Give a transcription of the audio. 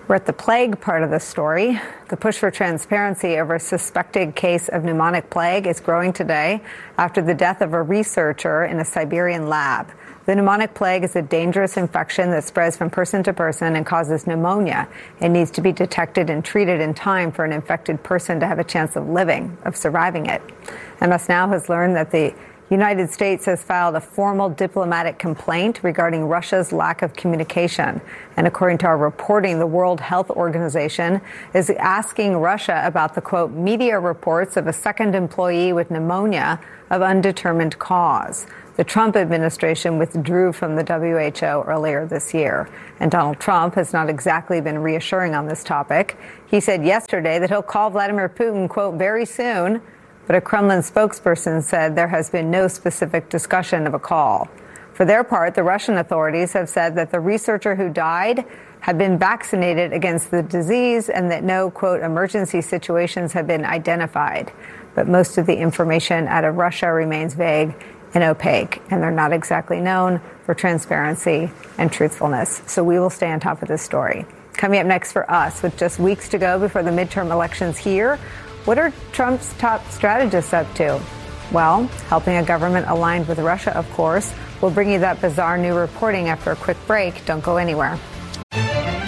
We're at the plague part of the story. The push for transparency over a suspected case of pneumonic plague is growing today after the death of a researcher in a Siberian lab. The pneumonic plague is a dangerous infection that spreads from person to person and causes pneumonia. It needs to be detected and treated in time for an infected person to have a chance of surviving it. MS Now has learned that the United States has filed a formal diplomatic complaint regarding Russia's lack of communication. And according to our reporting, the World Health Organization is asking Russia about the, quote, media reports of a second employee with pneumonia of undetermined cause. The Trump administration withdrew from the WHO earlier this year. And Donald Trump has not exactly been reassuring on this topic. He said yesterday that he'll call Vladimir Putin, quote, very soon. But a Kremlin spokesperson said there has been no specific discussion of a call. For their part, the Russian authorities have said that the researcher who died had been vaccinated against the disease and that no, quote, emergency situations have been identified. But most of the information out of Russia remains vague and opaque, and they're not exactly known for transparency and truthfulness. So we will stay on top of this story. Coming up next for us, with just weeks to go before the midterm elections here, what are Trump's top strategists up to? Well, helping a government aligned with Russia, of course. We'll bring you that bizarre new reporting after a quick break. Don't go anywhere.